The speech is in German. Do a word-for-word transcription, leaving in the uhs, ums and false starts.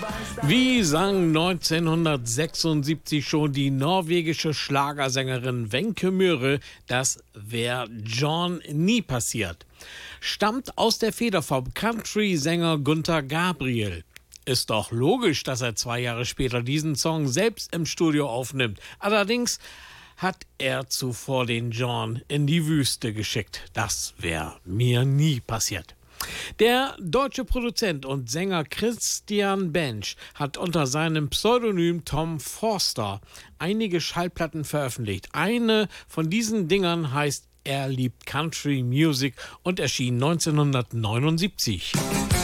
Wie sang neunzehnhundertsechsundsiebzig schon die norwegische Schlagersängerin Wenche Myhre, das wäre John nie passiert. Stammt aus der Feder vom Country-Sänger Günther Gabriel. Ist doch logisch, dass er zwei Jahre später diesen Song selbst im Studio aufnimmt. Allerdings hat er zuvor den John in die Wüste geschickt. Das wäre mir nie passiert. Der deutsche Produzent und Sänger Christian Bench hat unter seinem Pseudonym Tom Forster einige Schallplatten veröffentlicht. Eine von diesen Dingern heißt Er liebt Country Music und erschien neunzehnhundertneunundsiebzig.